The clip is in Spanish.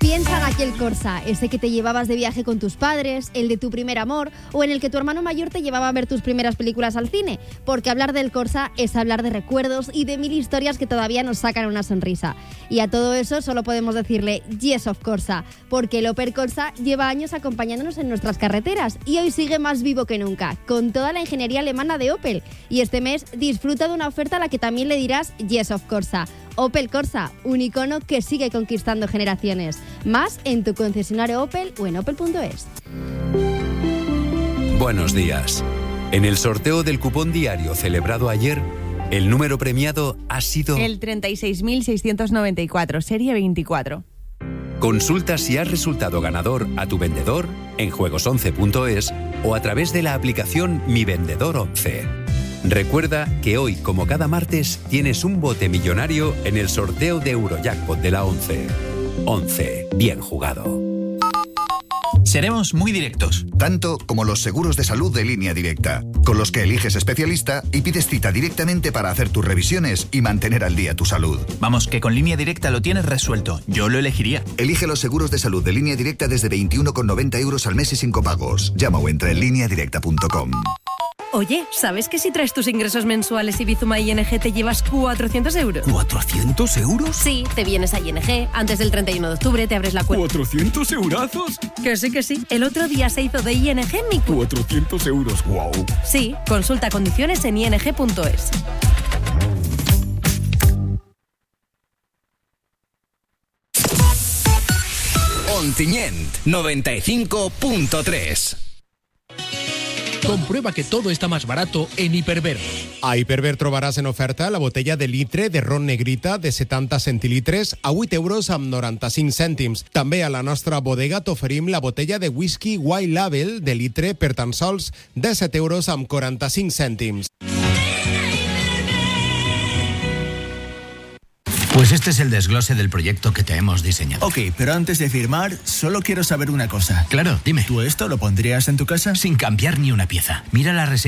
Piensa en aquel Corsa, ese que te llevabas de viaje con tus padres, el de tu primer amor o en el que tu hermano mayor te llevaba a ver tus primeras películas al cine, porque hablar del Corsa es hablar de recuerdos y de mil historias que todavía nos sacan una sonrisa. Y a todo eso solo podemos decirle Yes of Corsa, porque el Opel Corsa lleva años acompañándonos en nuestras carreteras y hoy sigue más vivo que nunca, con toda la ingeniería alemana de Opel. Y este mes disfruta de una oferta a la que también le dirás Yes of Corsa. Opel Corsa, un icono que sigue conquistando generaciones. Más en tu concesionario Opel o en opel.es. Buenos días. En el sorteo del cupón diario celebrado ayer, el número premiado ha sido... el 36.694, serie 24. Consulta si has resultado ganador a tu vendedor en juegos11.es o a través de la aplicación Mi Vendedor 11. Recuerda que hoy, como cada martes, tienes un bote millonario en el sorteo de Eurojackpot de la 11. 11. Bien jugado. Seremos muy directos. Tanto como los seguros de salud de Línea Directa, con los que eliges especialista y pides cita directamente para hacer tus revisiones y mantener al día tu salud. Vamos, que con Línea Directa lo tienes resuelto. Yo lo elegiría. Elige los seguros de salud de Línea Directa desde 21,90 € al mes y sin copagos. Llama o entra en lineadirecta.com. Oye, ¿sabes que si traes tus ingresos mensuales y Bizuma ING te llevas 400 euros? ¿400 euros? Sí, te vienes a ING, antes del 31 de octubre te abres la cuenta. ¿400 eurazos? Que sí. El otro día se hizo de ING mi cuenta. 400 euros, wow. Sí, consulta condiciones en ing.es. Ontinyent 95.3. Comprueba que todo está más barato en Hiperver. A Hiperver trobaràs en oferta la botella de litre de ron negrita de 70 centilitres a 8 euros amb 95 cèntims. També a la nostra bodega t'oferim la botella de whisky White Label de litre per tan sols 17 euros amb 45 cèntims. Pues este es el desglose del proyecto que te hemos diseñado. Ok, pero antes de firmar, solo quiero saber una cosa. Claro, dime. ¿Tú esto lo pondrías en tu casa? Sin cambiar ni una pieza. Mira la reseña.